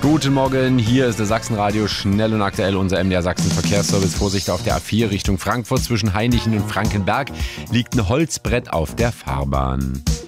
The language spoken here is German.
Guten Morgen, hier ist der Sachsenradio, schnell und aktuell unser MDR Sachsen Verkehrsservice. Vorsicht auf der A4 Richtung Frankfurt zwischen Hainichen und Frankenberg liegt ein Holzbrett auf der Fahrbahn.